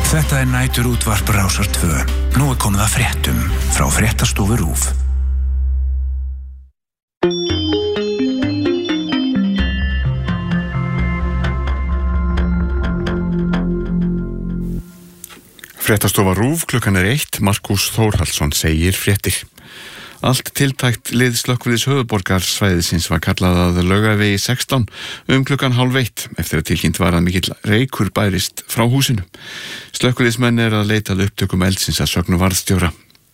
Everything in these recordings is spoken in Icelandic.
Þetta næturútvarp Rásar 2. Nú komið að fréttum frá Fréttastofu RÚV. Fréttastofa RÚV, klukkan 1, Markús Þórhallsson segir fréttir. Allt tiltækt lið slökkviliðs höfuðborgarsvæðisins var kallað að Laugavegi 16 klukkan 12:30 eftir að tilkynnt var að mikill reykur bærist frá húsinu. Slökkviliðsmenn að leita að upptökum eldsins að sögn varðstjóra.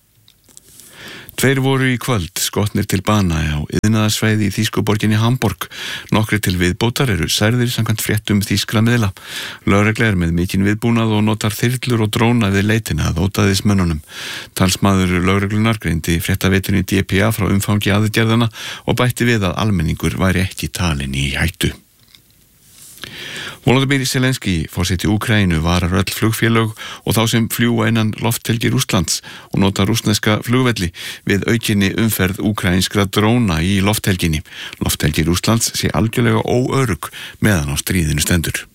2 voru í kvöld skotnir til bana á iðnaðarsvæði í þýsku borginni Hamborg. Nokkrir til viðbótar særðir samkvæmt fréttum þýskra miðla. Lögregla með mikinn viðbúnað og notar þyrlur og dróna við leitina að ódæðismönnunum. Talsmaður lögreglunar greindi fréttaveitunni DPA frá umfangi aðgerðana og bætti við að almenningur væri ekki talinn í hættu. Volodymyr Zelenský, forseti Úkraínu, varar öll flugfélög og þá sem fljúga innan lofthelgi Rússlands og nota rússneska flugvelli við aukinni umferð úkraínskra dróna í lofthelginni. Lofthelgi Rússlands sé algjörlega óörugg meðan á stríðinu stendur.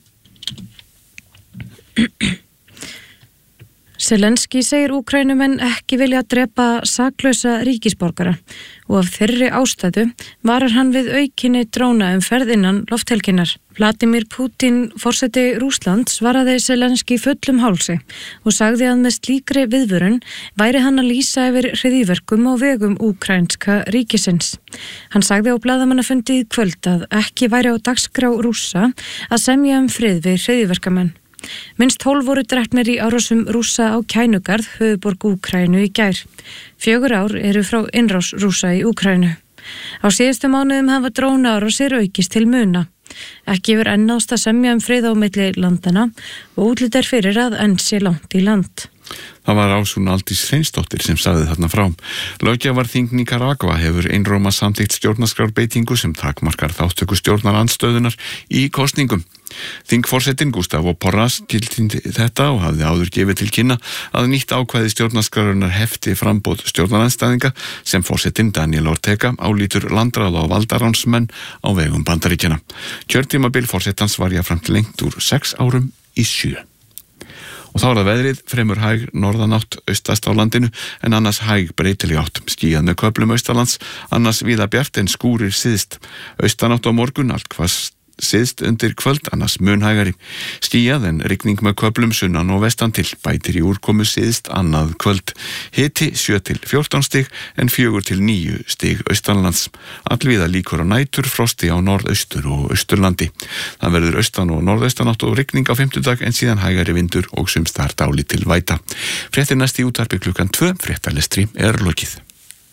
Zelenský segir Úkraínumenn ekki vilja drepa saklausa ríkisborgara og af þeirri ástæðu varar hann við aukinni drónaumferð innan lofthelginnar. Vladimir Putin, forseti Rússlands, svaraði Zelenský fullum hálsi og sagði að með slíkri viðvörun væri hann að lýsa yfir hryðjuverkum á vegum úkraínska ríkisins. Hann sagði á blaðamannafundi í kvöld að ekki væri á dagskrá Rússa að semja frið við hryðjuverkamenn. Minnst 12 voru drepnir í árásum Rússa á Kænugarð, höfuðborg Úkraínu í gær. 4 ár eru frá innrás Rússa í Úkraínu. Á síðustu mánuðum hafa drónaárásir aukist til muna. Ekki hefur enn náðst að semja frið á milli landana og útlit fyrir að enn sé langt í land. Það var Ásún Aldís Hreinsdóttir sem sagði þarna frá. Löggjafarþing Nicaragua hefur einróma samþykkt stjórnarskrárbreytingu sem takmarkar þáttöku stjórnarandstöðunar í kosningum. Þingforsetinn Gustavo Porras tilkynnti þetta og hafði áður gefið til kynna að nýtt ákvæði stjórnarskrárinnar hefti framboð stjórnarandstæðinga sem forsetinn Daniel Ortega álítur landráða og valdaránsmenn á vegum Bandaríkjanna. Kjörtímabil forsetans var jafnframt lengt úr 6 árum í 7. Og þá það veðrið, fremur hæg norðanátt austast á landinu en annars hæg breytileg átt. Skýjað með köflum austalands, annars víða bjart en skúrir syðst. Austanátt á morgun, allt hvasst syðst undir kvöld, annars mun hægari. Skýjað en rigning með köflum sunnan og vestan til, bætir í úrkomu syðst annað kvöld. Hiti 7 til 14 stig en 4 til 9 stig austanlands. Allvíða líkur á nætur, frosti á norðaustur og austurlandi. Það verður austan og norðaustanátt og rigning á 50 en síðan hægari vindur og sumstaðar dálítil væta. Fréttir næst í útvarpi klukkan 2, fréttalestri lokið.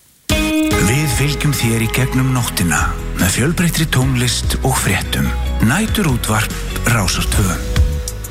Við fylgjum þér í gegnum nóttina með fjölbreyttri tónlist og fréttum. Næturútvarp Rásar 2.